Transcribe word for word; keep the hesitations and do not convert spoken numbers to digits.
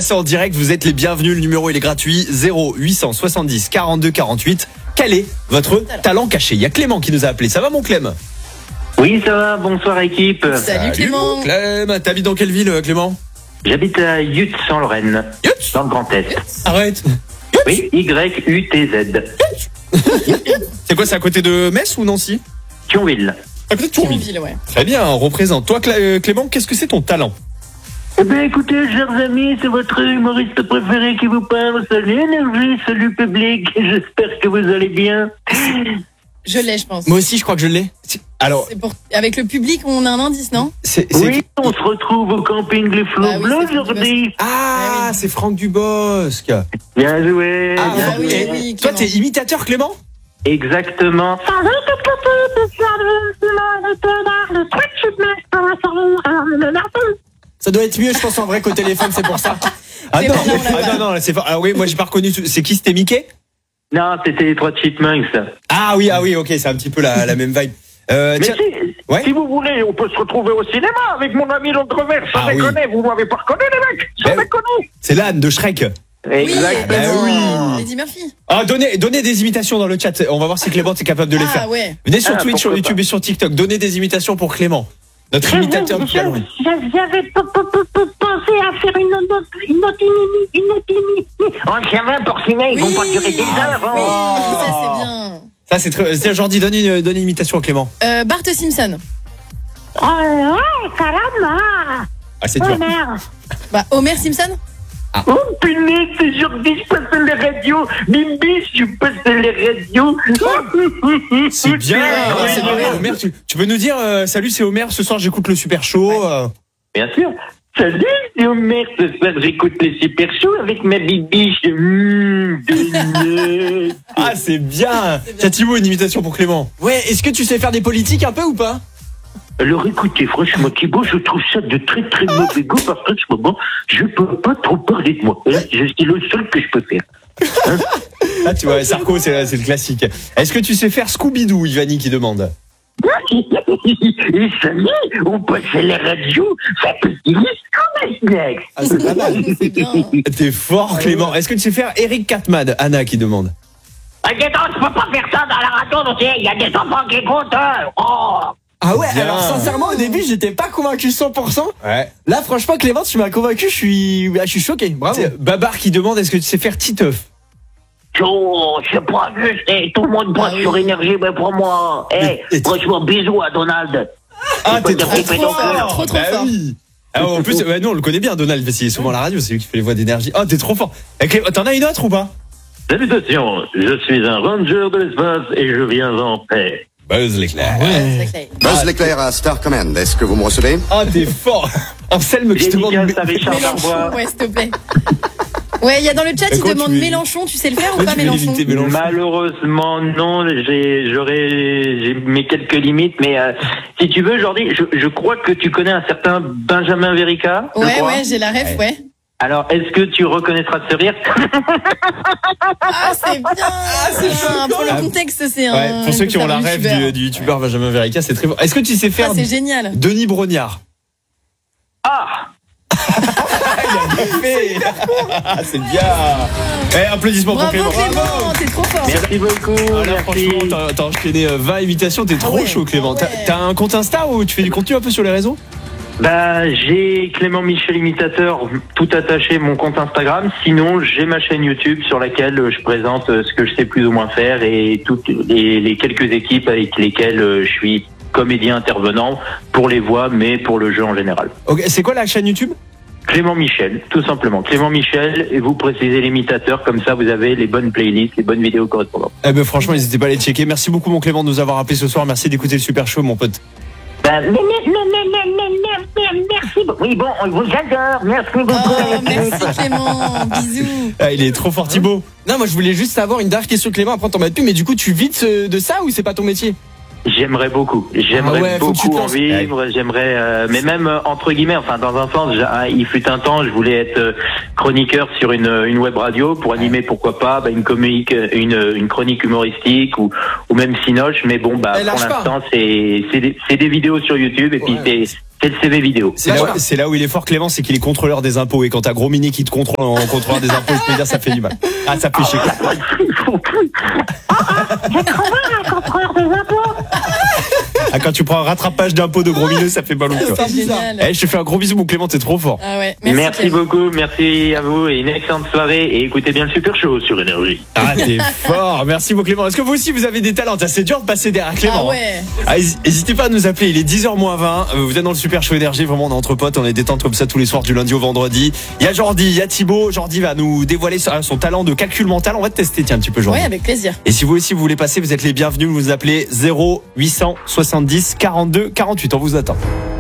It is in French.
passer en direct, vous êtes les bienvenus. Le numéro il est gratuit, zéro huit cent soixante-dix quarante-deux quarante-huit. Quel est votre talent caché? Il y a Clément qui nous a appelé. Ça va mon Clem? Oui, ça va. Bonsoir équipe. Salut, Salut Clément. mon Clem. T'habites dans quelle ville Clément? J'habite à Yutz en Lorraine, Yutz dans le Grand Est. Arrête. Oui, Y U T Z. C'est quoi, c'est à côté de Metz ou Nancy? Thionville. À côté de Thionville. Thionville, ouais. Très bien, on représente. Toi Clé- Clément, qu'est-ce que c'est ton talent? Eh bien, écoutez, chers amis, c'est votre humoriste préféré qui vous parle. Salut énergie, salut public. J'espère que vous allez bien. Je l'ai, je pense. Moi aussi, je crois que je l'ai. Alors, C'est pour... Avec le public, on a un indice, non? c'est, c'est... Oui, on se retrouve au camping Les Flots Ah oui, Bleus c'est Franck aujourd'hui. Ah, Ah oui. c'est Franck Dubosc. Bien joué. Ah, bien oui, joué. oui. toi, Clément. t'es imitateur, Clément? Exactement. Ça doit être mieux, je pense, en vrai qu'au téléphone, c'est pour ça. Ah C'est non, bon, là, on l'a ah pas. non, non, c'est fort. Ah oui, moi j'ai pas reconnu. C'est qui? C'était Mickey? Non, c'était les trois Chipmunks. Ah oui, ah oui, ok, c'est un petit peu la, la même vibe. Euh, Mais tiens, si, ouais. si vous voulez, on peut se retrouver au cinéma avec mon ami l'Autrevers. Sans Ah oui. déconner, vous m'avez pas reconnu, les mecs. Sans Ben- déconner. c'est l'âne de Shrek. Exactement. oui. Eddie Murphy. Ah, donnez, donnez des imitations dans le chat. On va voir si Clément est capable de les Ah faire. ouais. Venez sur Ah, Twitch, sur pourquoi YouTube pas. et sur TikTok. Donnez des imitations pour Clément, notre imitateur du talent. J'avais p- p- p- p- pensé à faire une autre, une autre inimi- une autre inimi- Oh, ça va pour cinéma, ils vont pas durer des heures. Oui, Oh. ça c'est bien. Ça, c'est très. Tiens, Jordi, donne une, donne une imitation à Clément. Euh, Bart Simpson. Oh, ouais, caramba. Ah, c'est dur. merde. Bah, Homer Simpson. Oh, punaise, c'est Jordi, je passe les radios. Bimbi, je passe les radios. C'est bien. Oui, c'est oui. bien. Homer, tu, tu peux nous dire, euh, salut, c'est Homer. Ce soir, j'écoute le Super Show. euh. Bien sûr. Salut, c'est Homer. Ce soir, j'écoute les super shows avec ma bibiche. Mmh, de lait. Ah, c'est bien. Tiens, Thibaut, une imitation pour Clément. Ouais, est-ce que tu sais faire des politiques un peu ou pas? Alors écoutez, franchement, Thibaut, je trouve ça de très très mauvais goût parce que en ce moment, je peux pas trop parler de moi. Hein, je suis le seul que je peux faire. Ah, tu vois, Sarko, c'est, c'est le classique. Est-ce que tu sais faire Scooby-Doo, Ivani qui demande? Les amis, on passe à la radio, ça peut dire Scooby-Doo. Ah, c'est pas mal. C'est bien. T'es fort, Clément. Est-ce que tu sais faire Eric Cartman? Anna qui demande. Ah, dis donc, je peux pas faire ça dans la radio, donc il y a des enfants qui écoutent. hein. Oh. Ah ouais, Bien. alors sincèrement au début j'étais pas convaincu cent pour cent. Ouais. Là franchement Clément tu m'as convaincu, je suis je suis choqué. Bravo. C'est Babar qui demande, est-ce que tu sais faire Titeuf? Oh, c'est pas juste, eh, tout le monde brasse Ah oui. sur énergie, mais pour moi. Eh, Mais- et- franchement, bisous à Donald. Ah, t'es pas trop de répéter fort. encore. Trop, trop Bah fort. oui. Ah, en plus, ouais, nous on le connaît bien, Donald, parce qu'il est souvent à la radio, c'est lui qui fait les voix d'énergie. Oh, t'es trop fort. Eh, Clément, t'en as une autre ou pas? Salutations, je suis un ranger de l'espace et je viens en paix. Buzz l'éclair. C'est clair. Buzz l'éclair à Star Command, est-ce que vous me recevez? Oh, t'es fort. Anselme qui te demande. Dédicace à Richard Mélenchon, Darbois. ouais, s'il te plaît. Ouais, il y a dans le chat, Mais il quoi, demande tu veux- Mélenchon, tu sais le faire ou Pourquoi pas tu veux Mélenchon? limiter Mélenchon? Malheureusement, non, j'ai, j'aurais, j'ai mes quelques limites, mais euh, si tu veux, aujourd'hui, je, je crois que tu connais un certain Benjamin Verica. je Ouais, crois. ouais, j'ai la ref, ouais. Alors, est-ce que tu reconnaîtras ce rire? Ah, c'est bien. c'est bien. Pour le contexte, c'est un. Ouais, pour ceux qui ont la rêve youtubeur. du, du youtubeur Benjamin Verica, c'est très fort. Est-ce que tu sais faire Ah, c'est génial. Denis Brognard? Ah! Ah, c'est bien. Eh, applaudissements pour Bravo Clément. Clément, t'es trop fort. Merci beaucoup. Ah, là, merci. franchement, t'as, t'as enchaîné euh, vingt imitations, t'es trop ouais, chaud, Clément. ah T'as, ouais. t'as un compte Insta ou tu fais du contenu un peu sur les réseaux? Bah, j'ai Clément Michel Imitateur tout attaché mon compte Instagram. Sinon, j'ai ma chaîne YouTube sur laquelle euh, je présente euh, ce que je sais plus ou moins faire et toutes les, les quelques équipes avec lesquelles euh, je suis comédien intervenant pour les voix, mais pour le jeu en général. Ok, c'est quoi la chaîne YouTube? Clément Michel, tout simplement. Clément Michel, et vous précisez l'imitateur, comme ça vous avez les bonnes playlists, les bonnes vidéos correspondantes. Eh ben franchement, n'hésitez pas à les checker. Merci beaucoup mon Clément de nous avoir appelé ce soir. Merci d'écouter le Super Show, mon pote. Bah, mais, mais, mais, mais, mais, mais, mais, merci. Oui, bon, on vous adore. Merci beaucoup. Oh, merci Clément. Bisous. Ah, il est trop fort, Thibaut. Non moi je voulais juste savoir une dernière question Clément après on t'en met plus, mais du coup tu vis de, ce- de ça ou c'est pas ton métier? J'aimerais beaucoup, j'aimerais Ah ouais, faut que tu te beaucoup en lances. vivre, j'aimerais, euh, mais même euh, entre guillemets, enfin dans un sens, j'ai- ah, il fut un temps, je voulais être euh, chroniqueur sur une, une web radio pour animer, pourquoi pas, bah, une comique, une, une chronique humoristique ou, ou même Cinoche, mais bon, bah Eh, pour lâche pas. l'instant c'est c'est des, c'est des vidéos sur YouTube et puis Ouais. c'est C'est le C V vidéo. C'est là, où- c'est là où il est fort, Clément, c'est qu'il est contrôleur des impôts. Et quand t'as Gros Mini qui te contrôle en contrôleur des impôts, je peux dire, ça fait du mal. Ah, ça fait chier. J'ai trouvé un contrôleur des impôts. Ah, quand tu prends un rattrapage d'impôts de Gros Mineux, ça fait pas long, quoi. C'est génial. Eh, je te fais un gros bisou, mon Clément, t'es trop fort. Ah ouais. Merci, Merci, Clément. beaucoup, merci à vous et une excellente soirée et écoutez bien le Super Show sur Énergie. Ah, t'es fort. Merci, mon Clément. Est-ce que vous aussi, vous avez des talents? C'est dur de passer derrière Clément. Ah ouais. Ah, n'hésitez pas à nous appeler, il est dix heures moins vingt. Vous êtes dans le Super Show Énergie, vraiment on est entre potes, on est détente comme ça tous les soirs du lundi au vendredi. Il y a Jordi, il y a Thibaut. Jordi va nous dévoiler son son talent de calcul mental. On va te tester, tiens, un petit peu, Jordi. Ouais, avec plaisir. Et si vous aussi vous voulez passer, vous êtes les bienvenus, vous nous appelez zéro huit cent soixante-dix quarante-deux quarante-huit. On vous attend.